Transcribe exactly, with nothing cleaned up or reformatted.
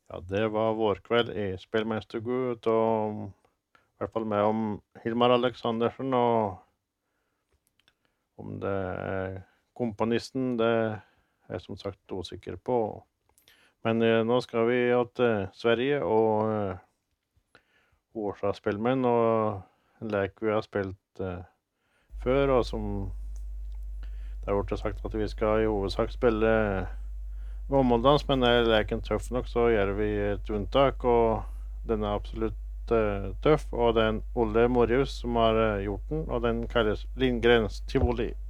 Ja, det var vårkveld i Spellemannstugu, da i hvert fall med om Hilmar Alexandersen, og om det er komponisten, det er jeg som sagt usikker på. Men eh, nå skal vi jo til Sverige og eh, Årsa Spellemenn, og en lek vi har spilt eh, før, og som det har vært sagt at vi skal i hovedsak spille gammeldans, men er leken tøff nok, så gjør vi et unntak, og den er absolutt uh, tøff, og det er en Olle Morjus som har uh, gjort den, og den kalles Lindgrens Tivoli.